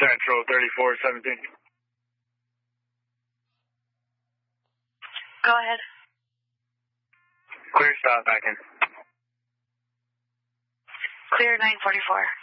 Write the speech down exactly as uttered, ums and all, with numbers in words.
Central thirty-four seventeen. Go ahead. Clear stop back in. Clear nine forty-four.